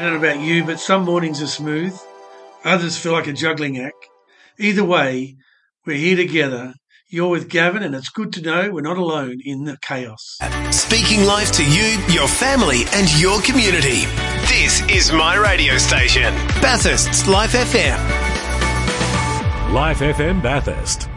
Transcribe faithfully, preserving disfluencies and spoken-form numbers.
don't know about you, but some mornings are smooth. Others feel like a juggling act. Either way, we're here together. You're with Gavin, and it's good to know we're not alone in the chaos. Speaking life to you, your family, and your community. This is my radio station, Bathurst's Life F M. Life F M Bathurst.